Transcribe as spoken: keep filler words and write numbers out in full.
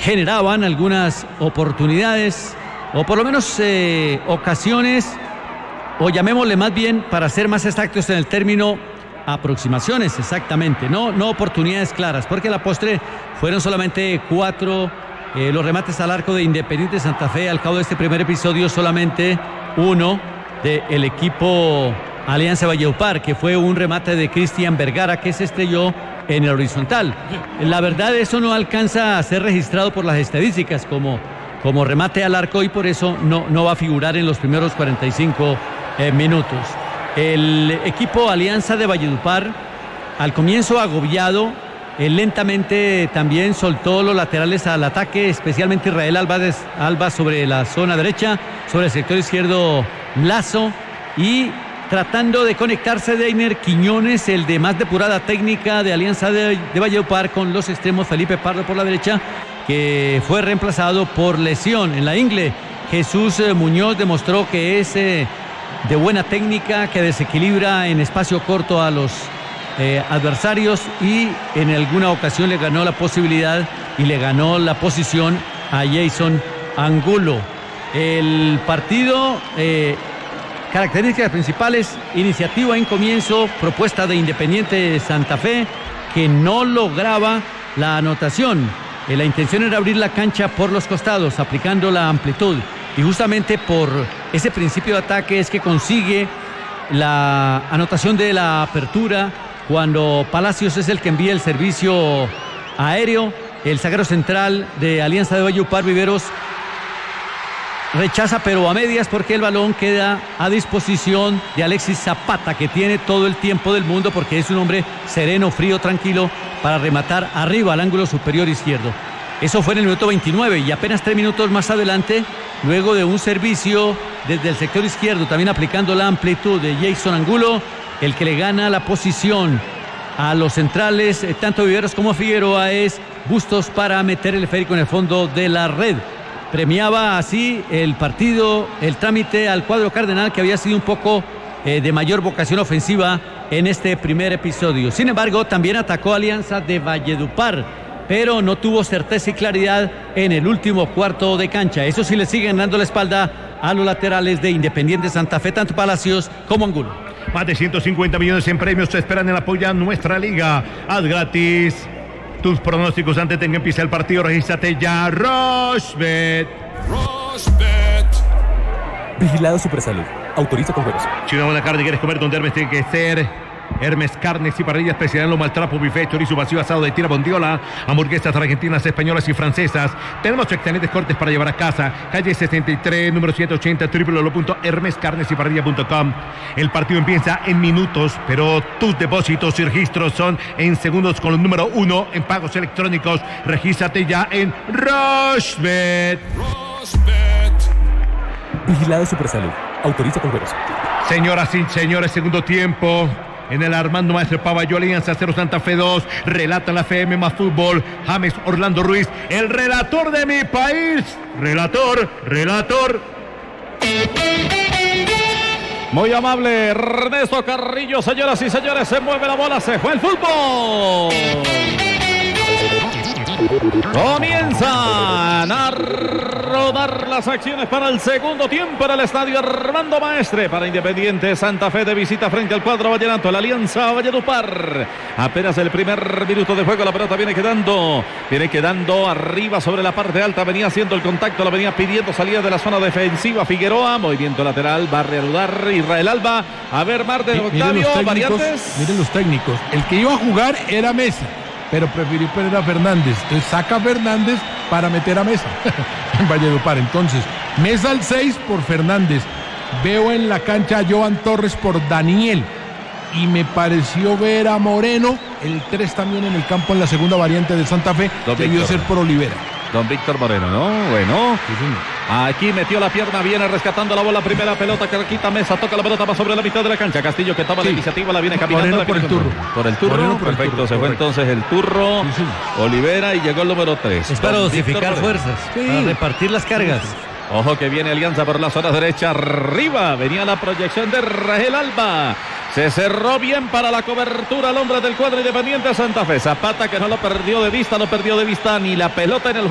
generaban algunas oportunidades, o por lo menos eh, ocasiones, o llamémosle más bien, para ser más exactos en el término, aproximaciones, exactamente, no, no oportunidades claras, porque a la postre fueron solamente cuatro eh, los remates al arco de Independiente Santa Fe. Al cabo de este primer episodio, solamente uno del equipo Alianza Valledupar, que fue un remate de Cristian Vergara, que se estrelló en el horizontal. La verdad, eso no alcanza a ser registrado por las estadísticas como, como remate al arco, y por eso no, no va a figurar en los primeros cuarenta y cinco eh, minutos. El equipo Alianza de Valledupar, al comienzo agobiado, eh, lentamente también soltó los laterales al ataque, especialmente Israel Álvarez, Alba sobre la zona derecha, sobre el sector izquierdo Lazo, y tratando de conectarse Deiner Quiñones, el de más depurada técnica de Alianza de, de Valledupar, con los extremos Felipe Pardo por la derecha, que fue reemplazado por lesión en la ingle. Jesús eh, Muñoz demostró que es eh, de buena técnica, que desequilibra en espacio corto a los eh, adversarios, y en alguna ocasión le ganó la posibilidad y le ganó la posición a Jason Angulo. El partido, eh, características principales: iniciativa en comienzo, propuesta de Independiente Santa Fe, que no lograba la anotación. Eh, la intención era abrir la cancha por los costados, aplicando la amplitud, y justamente por ese principio de ataque es que consigue la anotación de la apertura, cuando Palacios es el que envía el servicio aéreo. El zaguero central de Alianza de Valledupar, Viveros, rechaza, pero a medias, porque el balón queda a disposición de Alexis Zapata, que tiene todo el tiempo del mundo, porque es un hombre sereno, frío, tranquilo, para rematar arriba al ángulo superior izquierdo. Eso fue en el minuto veintinueve, y apenas tres minutos más adelante, luego de un servicio desde el sector izquierdo, también aplicando la amplitud de Jason Angulo, el que le gana la posición a los centrales, eh, tanto Viveros como Figueroa, es Bustos, para meter el esférico en el fondo de la red. Premiaba así el partido, el trámite al cuadro cardenal, que había sido un poco eh, de mayor vocación ofensiva en este primer episodio. Sin embargo, también atacó Alianza de Valledupar, pero no tuvo certeza y claridad en el último cuarto de cancha. Eso sí, le siguen dando la espalda a los laterales de Independiente Santa Fe, tanto Palacios como Angulo. Más de ciento cincuenta millones en premios te esperan en apoyo a nuestra liga. Haz gratis tus pronósticos antes de que empiece el partido. Regístrate ya. Rochebet. Rochebet. Vigilado Supersalud. Autoriza con juegos. Si una buena carne quieres comer, donde Hermes tiene que ser. Hermes Carnes y Parrillas, especial en lo maltrapo, buffet, chorizo vacío, asado de tira, bondiola, hamburguesas argentinas, españolas y francesas. Tenemos excelentes cortes para llevar a casa. Calle sesenta y tres, número ciento ochenta, doble u doble u doble u punto hermes carnes y parrilla punto com. El partido empieza en minutos, pero tus depósitos y registros son en segundos con los número uno en pagos electrónicos. Regístrate ya en Rochebet. Rochebet. Vigilado Supersalud. Autoriza con juegos. Señoras y señores, segundo tiempo. En el Armando Maestre Pavayo, Alianza cero, Santa Fe dos. Relata la F M más fútbol, James Orlando Ruiz, el relator de mi país. Relator, relator. Muy amable Ernesto Carrillo. Señoras y señores, se mueve la bola, se fue el fútbol. Comienzan a rodar las acciones para el segundo tiempo en el estadio Armando Maestre. Para Independiente Santa Fe, de visita frente al cuadro vallenato, la Alianza Valledupar. Apenas el primer minuto de juego, la pelota viene quedando, viene quedando arriba sobre la parte alta. Venía haciendo el contacto, lo venía pidiendo, salida de la zona defensiva Figueroa. Movimiento lateral, va a reanudar Israel Alba. A ver, Martín, Octavio, variantes. Miren los técnicos, el que iba a jugar era Mesa, pero prefirió poner a Fernández. Entonces saca a Fernández para meter a Mesa en Valledupar. Entonces, Mesa al seis por Fernández. Veo en la cancha a Joan Torres por Daniel. Y me pareció ver a Moreno, el tres también en el campo en la segunda variante de Santa Fe. Don Debió Víctor. ser por Olivera. Don Víctor Moreno, ¿no? Bueno. Sí, señor. Aquí metió la pierna, viene rescatando la bola, primera pelota que quita Mesa, toca la pelota, va sobre la mitad de la cancha. Castillo, que toma Sí. la iniciativa, la viene caminando. Moreno la por viene el con- turro. Por el turro, Moreno por el perfecto, turro, se fue correcto. entonces el turro, Sí, señor. Olivera, y llegó el número tres. Es para dosificar fuerzas, Sí. para repartir las cargas. Ojo que viene Alianza por la zona derecha, arriba, venía la proyección de Rahel Alba. Se cerró bien para la cobertura al hombre del cuadro Independiente Santa Fe. Zapata, que no lo perdió de vista, no perdió de vista ni la pelota en el